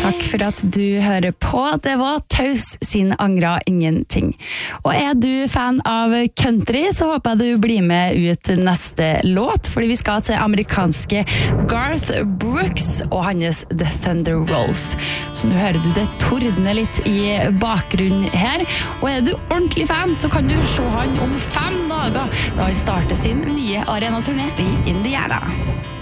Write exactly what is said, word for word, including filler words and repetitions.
Takk for at du hører på. Det var Taus sin Angra Ingenting. Og er du fan av country, så håper jeg du blir med ut neste låt, fordi vi skal til amerikanske Garth Brooks og hans The Thunder Rolls. Så nå hører du det tordne litt i bakgrunnen her. Og er du ordentlig fan, så kan du se han om fem dager, da han starter sin nye arenaturné i Indiana.